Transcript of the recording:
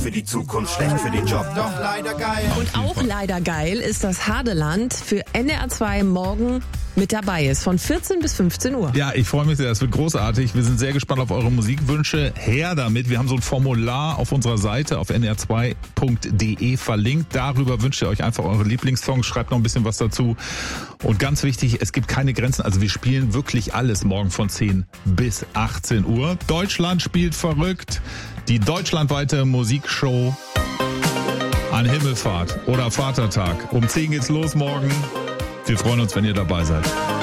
für die Zukunft, schlecht für den Job, doch leider geil. Und auch leider geil ist, dass Hadeland für NDR 2 morgen mit dabei ist, von 14 bis 15 Uhr. Ja, ich freue mich sehr, das wird großartig. Wir sind sehr gespannt auf eure Musikwünsche. Her damit, wir haben so ein Formular auf unserer Seite auf ndr2.de verlinkt. Darüber wünscht ihr euch einfach eure Lieblingssongs, schreibt noch ein bisschen was dazu. Und ganz wichtig, es gibt keine Grenzen, also wir spielen wirklich alles morgen von 10 bis 18 Uhr. Deutschland spielt verrückt, die deutschlandweite Musikshow an Himmelfahrt oder Vatertag. Um 10 geht's los morgen. Wir freuen uns, wenn ihr dabei seid.